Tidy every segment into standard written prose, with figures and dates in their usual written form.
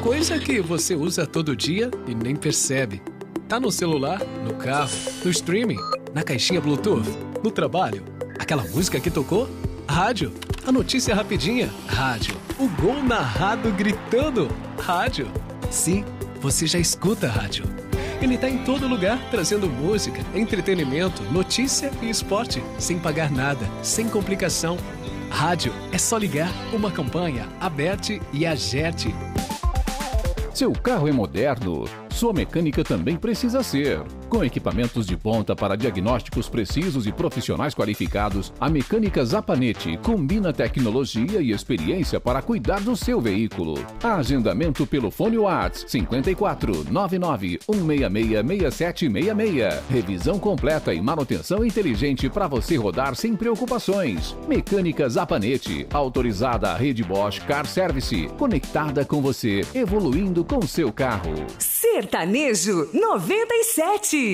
Coisa que você usa todo dia e nem percebe. Tá no celular, no carro, no streaming, na caixinha Bluetooth, no trabalho. Aquela música que tocou? Rádio. A notícia rapidinha? Rádio. O gol narrado gritando? Rádio. Sim, você já escuta rádio. Ele tá em todo lugar, trazendo música, entretenimento, notícia e esporte, sem pagar nada, sem complicação. Rádio é só ligar, uma campanha, Aberte e Agerte. Seu carro é moderno? Sua mecânica também precisa ser. Com equipamentos de ponta para diagnósticos precisos e profissionais qualificados, a Mecânica Zapanete combina tecnologia e experiência para cuidar do seu veículo. Agendamento pelo fone WhatsApp 54 99 166 6766. Revisão completa e manutenção inteligente para você rodar sem preocupações. Mecânica Zapanete, autorizada à rede Bosch Car Service, conectada com você, evoluindo com seu carro. Sertanejo 97.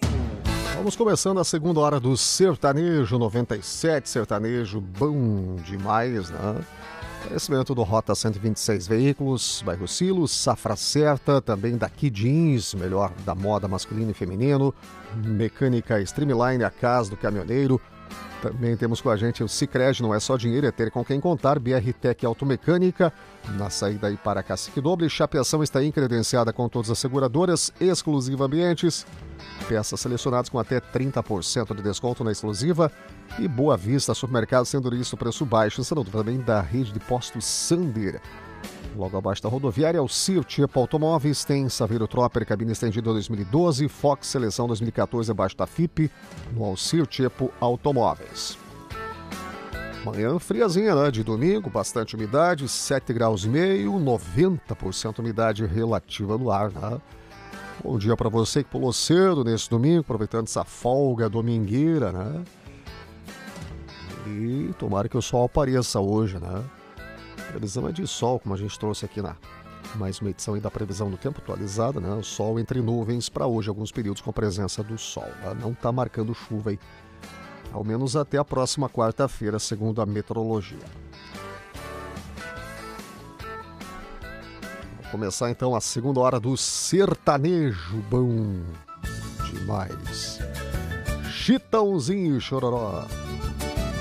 Vamos começando a segunda hora do Sertanejo 97, sertanejo bom demais, né? Oferecimento do Rota 126 Veículos, bairro Silos, Safra Certa, também da Kid Jeans, melhor da moda masculino e feminino, Mecânica Streamline, a casa do caminhoneiro. Também temos com a gente o Sicredi, não é só dinheiro, é ter com quem contar. BR Tech Automecânica, na saída aí para Cacique Doble. Chapeação está aí credenciada com todas as seguradoras, Exclusiva Ambientes. Peças selecionadas com até 30% de desconto na exclusiva. E Boa Vista, supermercado sendo isso, preço baixo. Sendo também da rede de postos Sander. Logo abaixo da rodoviária, o Cir Tipo Automóveis, tem Saveiro Tropper, cabine estendida 2012, Fox Seleção 2014 abaixo da FIP, no Alcir Tipo Automóveis. Manhã friazinha, né? De domingo, bastante umidade, 7 graus e meio, 90% umidade relativa no ar, né? Bom dia para você que pulou cedo nesse domingo, aproveitando essa folga domingueira, né? E tomara que o sol apareça hoje, né? A previsão é de sol, como a gente trouxe aqui na mais uma edição aí da previsão do tempo atualizada, né? O sol entre nuvens para hoje, alguns períodos com presença do sol, né? Não está marcando chuva aí, ao menos até a próxima quarta-feira, segundo a meteorologia. Vamos começar então a segunda hora do sertanejo bom demais. Chitãozinho e Chororó.